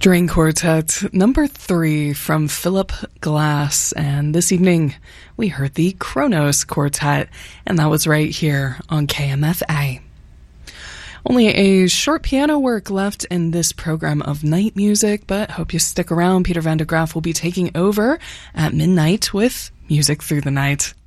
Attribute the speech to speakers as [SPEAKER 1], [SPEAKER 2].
[SPEAKER 1] String Quartet number 3 from Philip Glass, and this evening we heard the Kronos Quartet, and that was right here on KMFA. Only a short piano work left in this program of night music, but hope you stick around. Peter van der Graaf will be taking over at midnight with Music Through the Night.